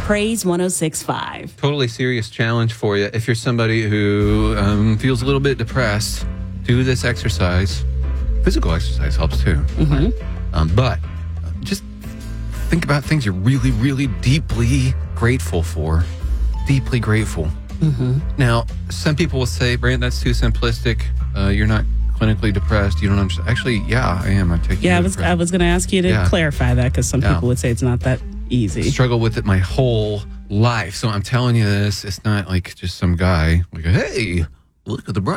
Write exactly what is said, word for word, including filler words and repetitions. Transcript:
Praise one oh six point five. Totally serious challenge for you. If you're somebody who um, feels a little bit depressed, do this exercise. Physical exercise helps too. Mm-hmm. Um, but just think about things you're really, really deeply grateful for. Deeply grateful. Mm-hmm. Now, some people will say, Brant, that's too simplistic. Uh, you're not clinically depressed. You don't understand. Actually, yeah, I am. I'm taking Yeah, I was I was going to ask you to Yeah. clarify that because some Yeah. people would say it's not that easy. Struggle with it my whole life. So I'm telling you this. It's not like just some guy like, hey, look at the Brant.